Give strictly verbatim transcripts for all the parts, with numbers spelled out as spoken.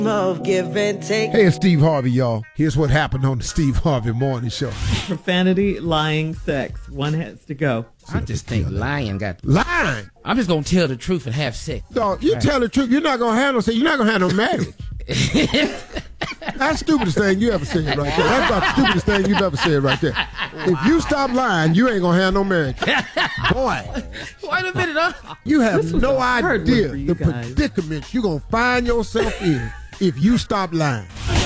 Of give and take. Hey, it's Steve Harvey, y'all. Here's what happened on the Steve Harvey Morning Show. Profanity, lying, sex. One has to go. I just think lying got... Lying? I'm just going to tell the truth and have sex. Dog, you right. Tell the truth, you're not going to have no sex. You're not going to have no marriage. That's the stupidest thing you ever said right there. That's about the stupidest thing you've ever said right there. Wow. If you stop lying, you ain't going to have no marriage. Boy. Wait a minute, huh? You have no idea the guys. predicament you're going to find yourself in if you stop lying.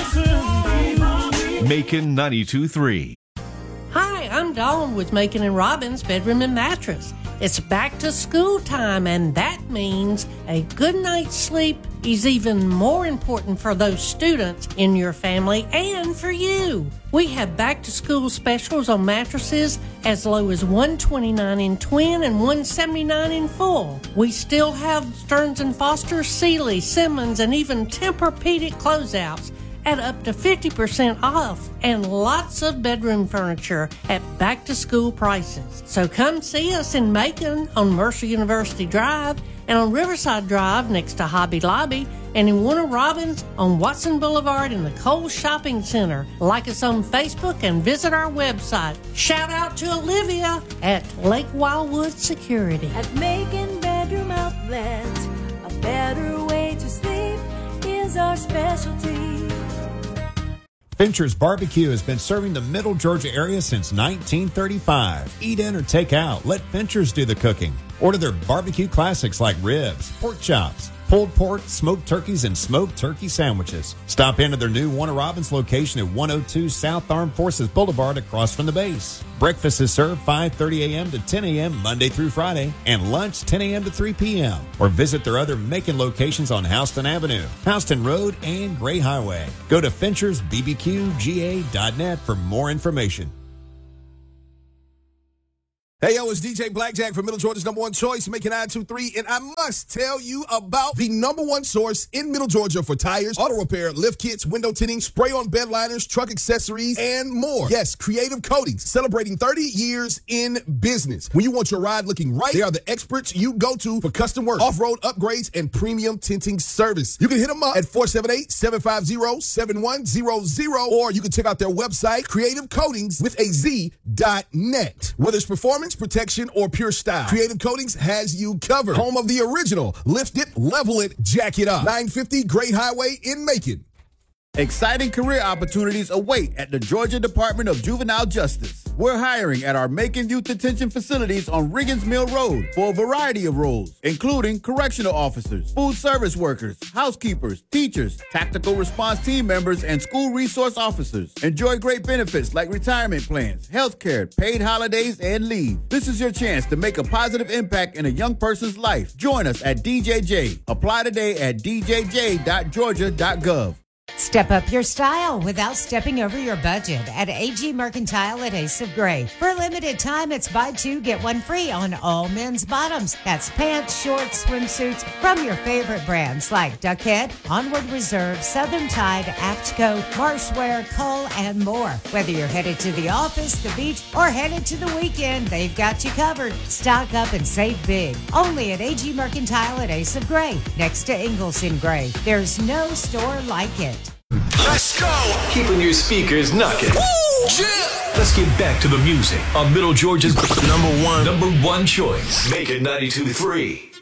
Macon ninety-two point three. Hi, I'm Dawn with Macon and Robbins Bedroom and Mattress. It's back to school time, and that means a good night's sleep is even more important for those students in your family and for you. We have back to school specials on mattresses as low as one hundred twenty-nine dollars in twin and one hundred seventy-nine dollars in full. We still have Stearns and Foster, Sealy, Simmons, and even Tempur-Pedic closeouts at up to fifty percent off, and lots of bedroom furniture at back-to-school prices. So come see us in Macon on Mercer University Drive and on Riverside Drive next to Hobby Lobby, and in Warner Robins on Watson Boulevard in the Kohl's Shopping Center. Like us on Facebook and visit our website. Shout out to Olivia at Lake Wildwood Security. At Macon Bedroom Outlet, a better way to sleep is our specialty. Fincher's Barbecue has been serving the Middle Georgia area since nineteen thirty-five. Eat in or take out. Let Fincher's do the cooking. Order their barbecue classics like ribs, pork chops, pulled pork, smoked turkeys, and smoked turkey sandwiches. Stop into their new Warner Robins location at one oh two South Armed Forces Boulevard across from the base. Breakfast is served five thirty a.m. to ten a.m. Monday through Friday, and lunch ten a.m. to three p.m. Or visit their other Macon locations on Houston Avenue, Houston Road, and Gray Highway. Go to Finchers B B Q G A dot net for more information. Hey, yo, it's D J Blackjack from Middle Georgia's number one choice, Macon nine two three, and I must tell you about the number one source in Middle Georgia for tires, auto repair, lift kits, window tinting, spray-on bed liners, truck accessories, and more. Yes, Creative Coatings, celebrating thirty years in business. When you want your ride looking right, they are the experts you go to for custom work, off-road upgrades, and premium tinting service. You can hit them up at four seven eight, seven five zero, seven one zero zero, or you can check out their website, creative coatings with a Z dot net. Whether it's performance, protection, or pure style, Creative Coatings has you covered. Home of the original Lift It, Level It, Jack It Up. nine fifty Great Highway in Macon. Exciting career opportunities await at the Georgia Department of Juvenile Justice. We're hiring at our Macon Youth Detention facilities on Riggins Mill Road for a variety of roles, including correctional officers, food service workers, housekeepers, teachers, tactical response team members, and school resource officers. Enjoy great benefits like retirement plans, health care, paid holidays, and leave. This is your chance to make a positive impact in a young person's life. Join us at D J J. Apply today at d j j dot georgia dot gov. Step up your style without stepping over your budget at A G Mercantile at Ace of Gray. For a limited time, it's buy two, get one free on all men's bottoms. That's pants, shorts, swimsuits from your favorite brands like Duckhead, Onward Reserve, Southern Tide, Aftco, Marshwear, Cull, and more. Whether you're headed to the office, the beach, or headed to the weekend, they've got you covered. Stock up and save big. Only at A G Mercantile at Ace of Gray, next to Ingalls in Gray. There's no store like it. Let's go! Keeping your speakers knocking. Yeah. Let's get back to the music on Middle Georgia's number one, number one choice. Macon ninety-two point three.